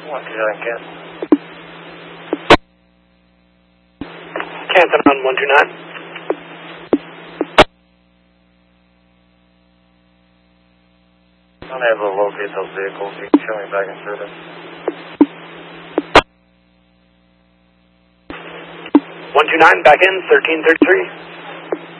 129 Canton. Canton on 129. Unable to locate those vehicles. You can show me back in service. 129 back in 1333.